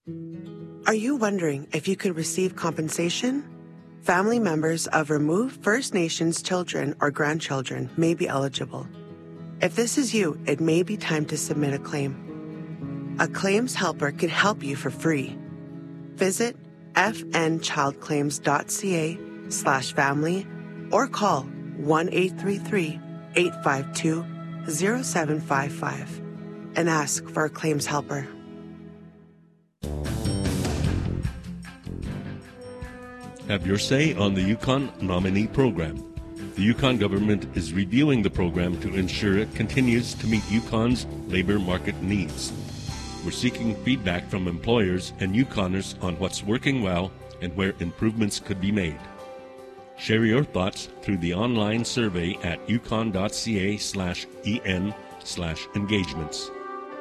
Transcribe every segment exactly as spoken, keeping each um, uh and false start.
Are you wondering if you could receive compensation? Family members of removed First Nations children or grandchildren may be eligible. If this is you, it may be time to submit a claim. A claims helper can help you for free. Visit fnchildclaims.ca slash family or call one eight three three, eight five two, zero seven five five and ask for a claims helper. Have your say on the Yukon nominee program. The Yukon government is reviewing the program to ensure it continues to meet Yukon's labor market needs. We're seeking feedback from employers and Yukoners on what's working well and where improvements could be made. Share your thoughts through the online survey at yukon.ca slash en slash engagements.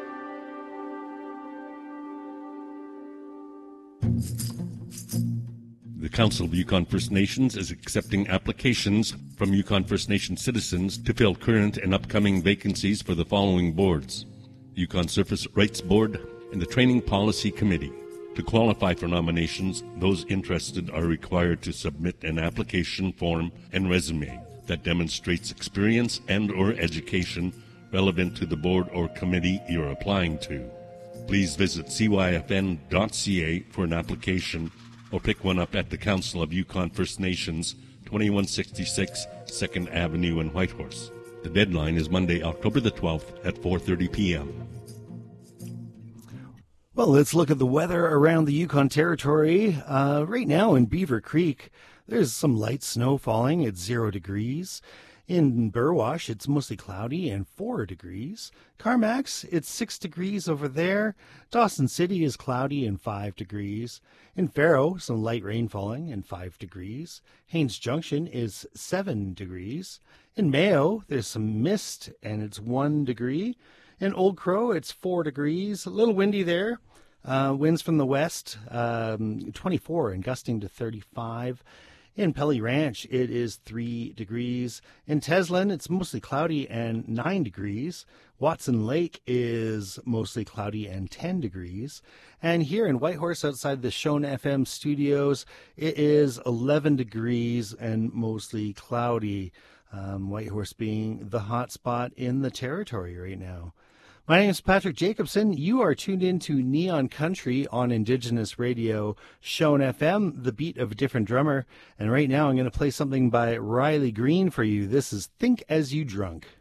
The Council of Yukon First Nations is accepting applications from Yukon First Nation citizens to fill current and upcoming vacancies for the following boards: Yukon Surface Rights Board and the Training Policy Committee. To qualify for nominations, those interested are required to submit an application form and resume that demonstrates experience and or education relevant to the board or committee you're applying to. Please visit c y f n dot c a for an application or pick one up at the Council of Yukon First Nations, twenty-one sixty-six second Avenue in Whitehorse. The deadline is Monday, October the twelfth at four thirty p.m. Well, let's look at the weather around the Yukon Territory. Uh, right now in Beaver Creek, there's some light snow falling. It's zero degrees. In Burwash, it's mostly cloudy and four degrees. Carmax, it's six degrees over there. Dawson City is cloudy and five degrees. In Faro, some light rain falling and five degrees. Haines Junction is seven degrees. In Mayo, there's some mist and it's one degree. In Old Crow, it's four degrees. A little windy there. Uh, winds from the west, um, twenty-four and gusting to thirty-five. In Pelly Ranch, it is three degrees. In Teslin, it's mostly cloudy and nine degrees. Watson Lake is mostly cloudy and ten degrees. And here in Whitehorse, outside the Shone F M studios, it is eleven degrees and mostly cloudy. Um, Whitehorse being the hot spot in the territory right now. My name is Patrick Jacobson. You are tuned in to Neon Country on Indigenous Radio, Shone F M, the beat of a different drummer. And right now I'm going to play something by Riley Green for you. This is Think As You Drunk.